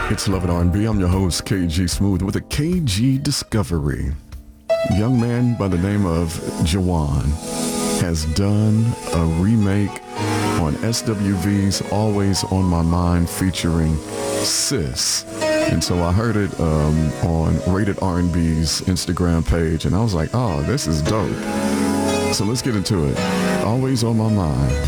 It's Love and R&B. I'm your host, KG Smooth, with a KG Discovery. A young man by the name of Jawan has done a remake on SWV's Always on My Mind featuring Sis. And so I heard it on Rated R&B's Instagram page, and I was like, oh, this is dope. So let's get into it. Always on My Mind.